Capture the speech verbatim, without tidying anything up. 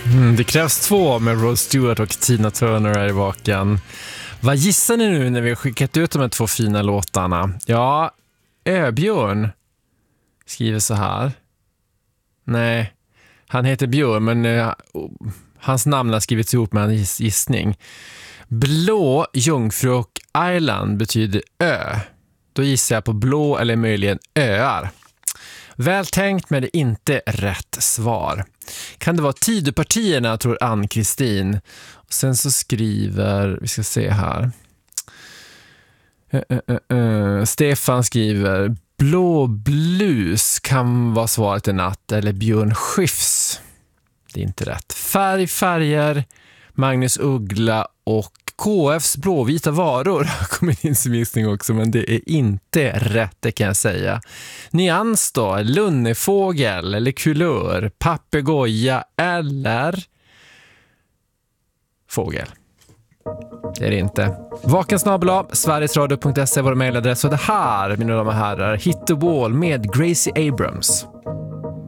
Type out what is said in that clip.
Mm, det krävs två med Rod Stewart och Tina Turner här i baken. Vad gissar ni nu när vi har skickat ut de här två fina låtarna? Ja, Öbjörn skriver så här. Nej, han heter Björn, men uh, hans namn har skrivits ihop med en giss- gissning. Blå, Jungfru och Island betyder ö. Då gissar jag på blå eller möjligen öar. Väl tänkt, men det är inte rätt svar. Kan det vara Tidöpartierna, tror Ann-Kristin. Och sen så skriver, vi ska se här. Uh, uh, uh, uh. Stefan skriver, blå blus kan vara svaret i natt. Eller Björn Skifs. Det är inte rätt. Färg, färger, Magnus Uggla och K F:s blåvita varor har kommit in som gissning också, men det är inte rätt, det kan jag säga. Nyans då, lunnefågel eller kulör, papegoja eller fågel. Det är det inte. Vakensnabel-a, sverigesradio punkt se är vår mejladress, och det här, mina damer och herrar, Hit the Wall med Gracie Abrams.